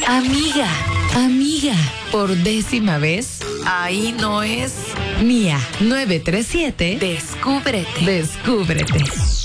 Amiga, amiga, por 10ª vez, ahí no es. Mía 937, descúbrete.